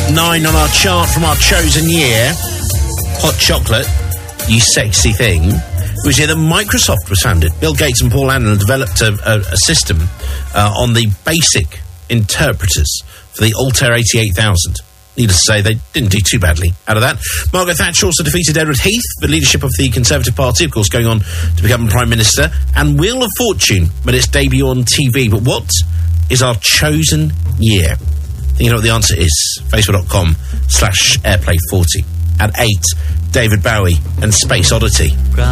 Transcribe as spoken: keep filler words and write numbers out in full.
Nine on our chart from our chosen year. Hot chocolate, you sexy thing. It was here that Microsoft was founded. Bill Gates and Paul Allen developed a, a, a system uh, on the basic interpreters for the Altair eighty-eight thousand. Needless to say, they didn't do too badly out of that. Margaret Thatcher also defeated Edward Heath, the leadership of the Conservative Party, of course, going on to become Prime Minister. And Wheel of Fortune made its debut on T V. But what is our chosen year? Think you know what the answer is? Facebook.com slash Airplay40. At eight, David Bowie and Space Oddity.